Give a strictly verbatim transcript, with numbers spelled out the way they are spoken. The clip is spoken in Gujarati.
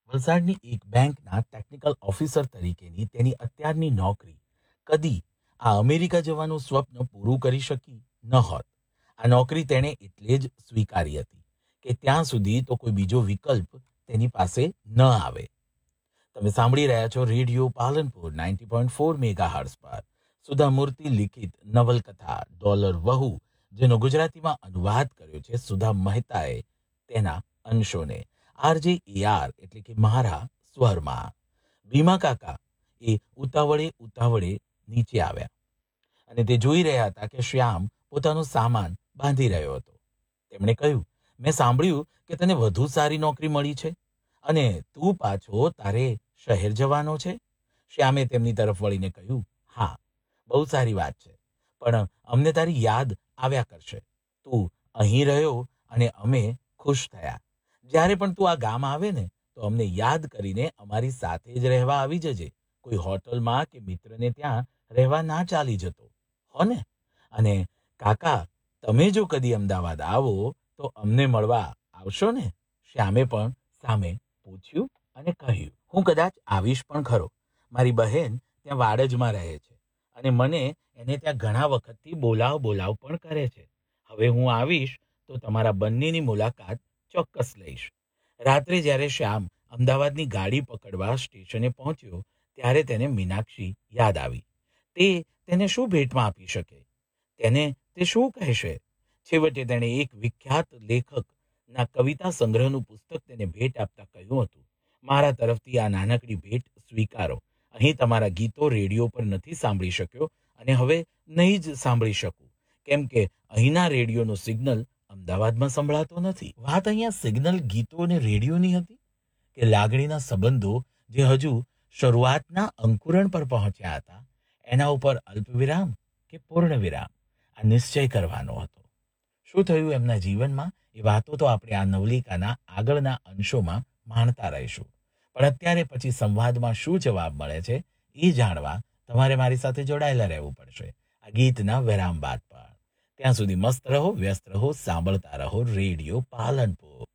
વલસાડની એક બેંકના ટેકનિકલ ઓફિસર તરીકેની તેની અત્યારની નોકરી કદી આ અમેરિકા જવાનું સ્વપ્ન પૂરું કરી શકી ન હોત. આ નોકરી તેણે એટલે જ સ્વીકારી હતી કે ત્યાં સુધી તો કોઈ બીજો વિકલ્પ તેની પાસે ન આવે. તમે સાંભળી રહ્યા છો radio Palanpur ninety point four mega hertz પર સુધા મૂર્તિ લિખિત નવલકથા ડોલર વહુ, જેનો ગુજરાતીમાં અનુવાદ કર્યો છે સુધા મહેતાએ તેના અંશોને આરજે એઆર એટલે કે મારા સ્વરમાં. ભીમા કાકા એ ઉતાવળે ઉતાવળે નીચે આવ્યા અને તે જોઈ રહ્યા હતા કે શ્યામ પોતાનો સામાન બાંધી રહ્યો હતો. તેમણે કહ્યું, મેં સાંભળ્યું કે તને વધુ સારી નોકરી મળી છે અને તું પાછો તારે શહેર જવાનો છે. શ્યામે તેમની તરફ વળીને કહ્યું, હા, બહુ સારી વાત છે, પણ અમને તારી યાદ આવ્યા કરશે. તું અહીં રહ્યો અને અમે ખુશ થયા. જ્યારે પણ તું આ ગામ આવે ને તો અમને યાદ કરીને અમારી સાથે જ રહેવા આવી જજે. કોઈ હોટલમાં કે મિત્રને ત્યાં રહેવા ના ચાલી જતો હો ને. અને કાકા, તમે જો કદી અમદાવાદ આવો તો અમને મળવા આવશો ને? શ્યામે પણ સામે પૂછ્યું અને કહ્યું, હું કદાચ આવીશ પણ ખરો. મારી બહેન ત્યાં વાડજમાં રહે છે અને મને એને ત્યાં ઘણા વખતથી બોલાવ બોલાવ પણ કરે છે. હવે હું આવીશ તો તમારા બંનેની મુલાકાત ચોક્કસ લઈશ. રાત્રે જ્યારે શ્યામ અમદાવાદની ગાડી પકડવા સ્ટેશને પહોંચ્યો ત્યારે તેને મીનાક્ષી યાદ આવી. તે તેને શું ભેટમાં આપી શકે? તેને તે શું કહેશે? છેવટે તેણે એક વિખ્યાત લેખકના કવિતા સંગ્રહનું પુસ્તક તેને ભેટ આપતા કહ્યું હતું, મારા તરફથી આ નાનકડી ભેટ સ્વીકારો. અહીં તમારા ગીતો રેડિયો પર નથી સાંભળી શક્યો અને હવે નહીં જ સાંભળી શકું, કેમ કે અહીંના રેડિયોનો સિગ્નલ અમદાવાદમાં સંભળાતો નથી. વાત અહીંયા સિગ્નલ, ગીતો અને રેડિયોની હતી કે લાગણીના સંબંધો જે હજુ શરૂઆતના અંકુરણ પર પહોંચ્યા હતા, એના ઉપર અલ્પવિરામ કે પૂર્ણ વિરામ, આ નિશ્ચય કરવાનો હતો. શું થયું એમના જીવનમાં એ વાતો તો આપણે આ નવલિકાના આગળના અંશોમાં માણતા રહીશું. પણ અત્યારે પછી સંવાદમાં શું જવાબ મળે છે એ જાણવા તમારે મારી સાથે જોડાયેલા રહેવું પડશે આ ગીતના વિરામ બાદ પર. ત્યાં સુધી મસ્ત રહો, વ્યસ્ત રહો, સાંભળતા રહો રેડિયો પાલનપુર.